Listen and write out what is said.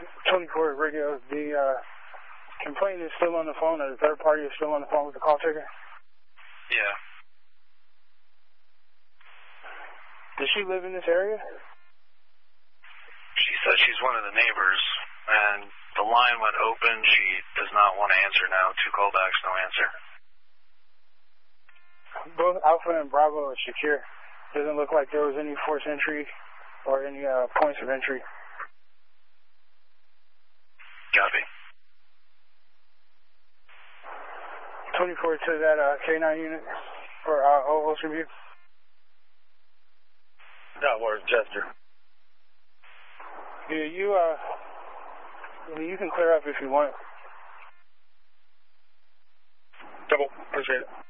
24 radio, the complainant is still on the phone, or the third party is still on the phone with the call taker? Yeah. Does she live in this area? She said she's one of the neighbors, and the line went open. She does not want to answer now. 2 callbacks, no answer. Both Alpha and Bravo are secure. Doesn't look like there was any forced entry or any points of entry. Copy. 24 to that K9 unit for Ocean View. That was Chester. Yeah, you can clear up if you want. Double. Appreciate it.